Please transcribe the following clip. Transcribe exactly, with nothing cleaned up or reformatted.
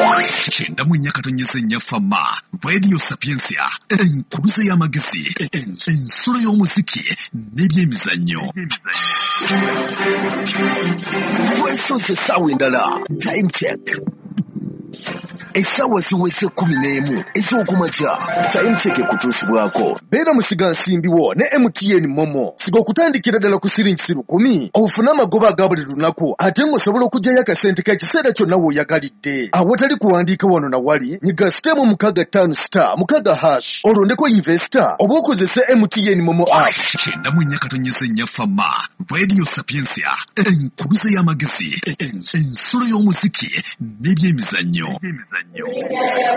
Kyenda mu nnya katonyeza ennya fama Radio Sapiensia enkuluze y'amagezi ensolo y'omuziki n'ebyemizannyo. Twesoze essaawa endala time check. Essaawa ziweze kumi n'emu ez'okumakya time check ekutuusibwako. Beera musiga nsimbiwo ne M T N Momo. Siga okutandikira ddala ku siringi lukumi ofune amagoba aga buli lunaku ate ng'osobola okuggyayo akasente k'ekiseera kyonna w'oyagalidde. Awatali kuwandiika wano na wali nyiga sitemu mukaaga ttaano star mukaaga hash olondeko investor oba okozese M T N Momo app. Kyenda mu nnya katonyeza ennya fama Radio Sapiensia enkuluze y'amagezi ensolo y'omuziki n'ebyemizannyo.